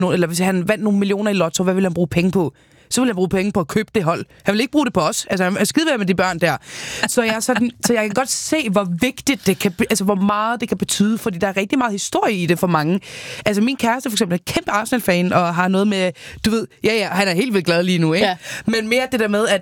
eller hvis han vandt nogle millioner i lotto, hvad ville han bruge penge på? Så vil jeg bruge penge på at købe det hold. Han vil ikke bruge det på os. Altså, han er skideværd med de børn der. Så jeg kan godt se, hvor vigtigt det kan, altså hvor meget det kan betyde, fordi der er rigtig meget historie i det for mange. Altså, min kæreste for eksempel er kæmpe Arsenal-fan, og har noget med, du ved, ja, han er helt vildt glad lige nu, ikke? Ja. Men mere det der med, at